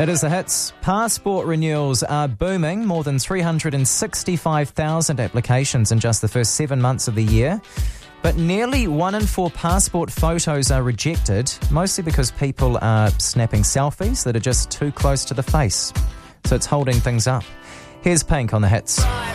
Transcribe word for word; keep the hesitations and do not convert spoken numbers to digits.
It is the hits. Passport renewals are booming. More than three hundred sixty-five thousand applications in just the first seven months of the year. But nearly one in four passport photos are rejected, mostly because people are snapping selfies that are just too close to the face. So it's holding things up. Here's Pink on the hits.